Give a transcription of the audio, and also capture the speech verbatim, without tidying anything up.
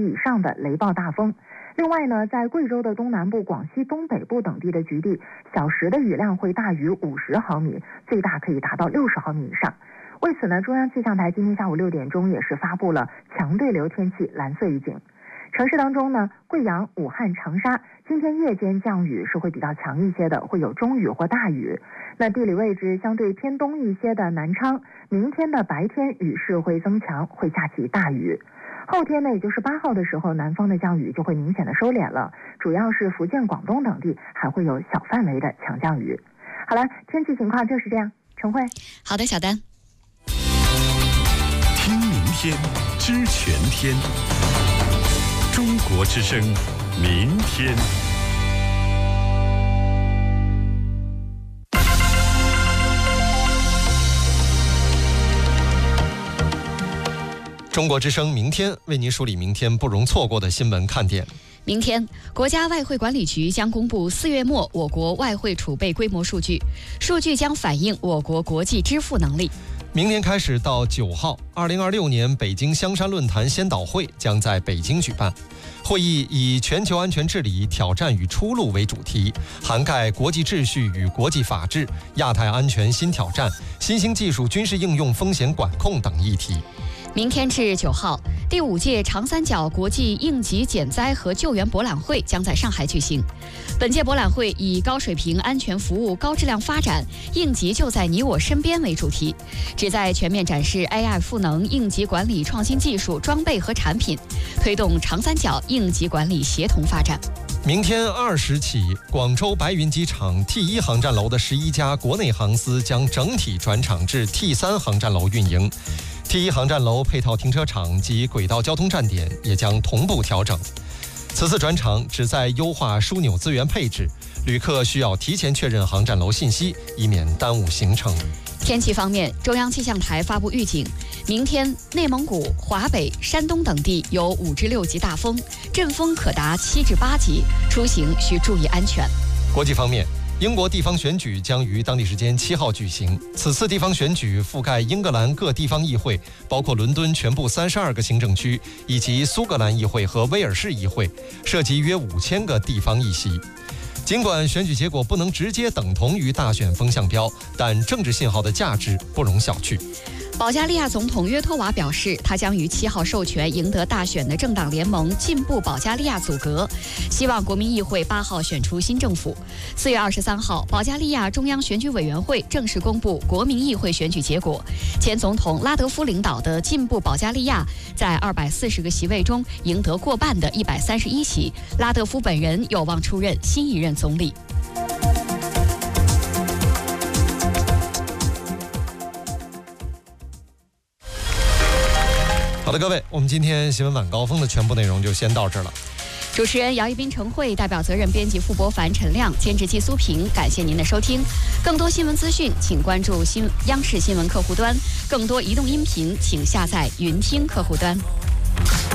以上的雷暴大风。另外呢，在贵州的东南部、广西东北部等地的局地，小时的雨量会大于五十毫米，最大可以达到六十毫米以上。为此呢，中央气象台今天下午六点钟也是发布了强对流天气蓝色预警。城市当中呢，贵阳、武汉、长沙今天夜间降雨是会比较强一些的，会有中雨或大雨。那地理位置相对偏东一些的南昌，明天的白天雨势会增强，会下起大雨。后天呢，也就是八号的时候，南方的降雨就会明显的收敛了，主要是福建、广东等地还会有小范围的强降雨。好了，天气情况就是这样。陈慧， 好的，小丹。 听明天，知全天。中国之声，明天。 中国之声明天为您梳理明天不容错过的新闻看点。 明天，国家外汇管理局将公布四月末我国外汇储备规模数据，数据将反映我国国际支付能力。 明天开始到九号，二零二六年北京香山论坛先导会将在北京举办。会议以全球安全治理挑战与出路为主题，涵盖国际秩序与国际法治、亚太安全新挑战、新兴技术军事应用风险管控等议题。 明天至九号，第五届长三角国际应急减灾和救援博览会将在上海举行。本届博览会以高水平安全服务、高质量发展、应急就在你我身边为主题，旨在全面展示 A I 赋能应急管理创新技术、装备和产品，推动长三角应急管理协同发展。 明天二时起，广州白云机场 T 一航站楼的十一家国内航司将整体转场至 T 三航站楼运营。T 一航站楼配套停车场及轨道交通站点也将同步调整。此次转场旨在优化枢纽资源配置，旅客需要提前确认航站楼信息，以免耽误行程。 天气方面，中央气象台发布预警，明天内蒙古、华北、山东等地有五至六级大风，阵风可达七至八级，出行需注意安全。 国际方面，英国地方选举将于当地时间七号举行。此次地方选举覆盖英格兰各地方议会，包括伦敦全部三十二个行政区，以及苏格兰议会和威尔士议会，涉及约五千个地方议席。尽管选举结果不能直接等同于大选风向标，但政治信号的价值不容小觑。 保加利亚总统约托瓦表示，他将于七号授权赢得大选的政党联盟进步保加利亚组阁，希望国民议会八号选出新政府。四月二十三号，保加利亚中央选举委员会正式公布国民议会选举结果，前总统拉德夫领导的进步保加利亚在二百四十个席位中赢得过半的一百三十一席，拉德夫本人有望出任新一任总理。 好的，各位，我们今天新闻晚高峰的全部内容就先到这儿了。 主持人姚一斌、陈慧，代表责任编辑傅博凡、陈亮，监制季苏平。感谢您的收听。更多新闻资讯，请关注新央视新闻客户端；更多移动音频，请下载云听客户端。